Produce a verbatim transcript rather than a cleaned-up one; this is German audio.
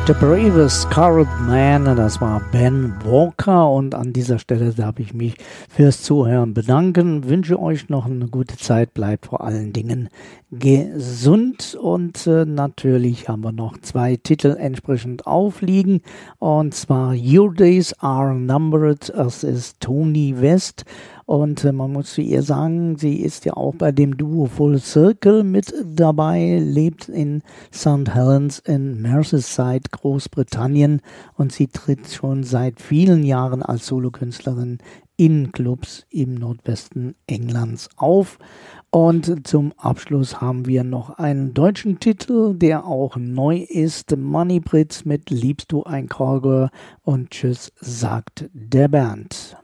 The Bravest Scarlet Man, das war Ben Walker, und an dieser Stelle darf ich mich fürs Zuhören bedanken, wünsche euch noch eine gute Zeit, bleibt vor allen Dingen gesund, und äh, natürlich haben wir noch zwei Titel entsprechend aufliegen, und zwar Your Days Are Numbered, das ist Tony West. Und äh, man muss zu ihr sagen, sie ist ja auch bei dem Duo Full Circle mit dabei, lebt in Sankt Helens in Merseyside, Großbritannien, und sie tritt schon seit vielen Jahren als Solokünstlerin in Clubs im Nordwesten Englands auf. Und zum Abschluss haben wir noch einen deutschen Titel, der auch neu ist, Money Brits mit Liebst du ein Callgirl, und tschüss sagt der Bernd.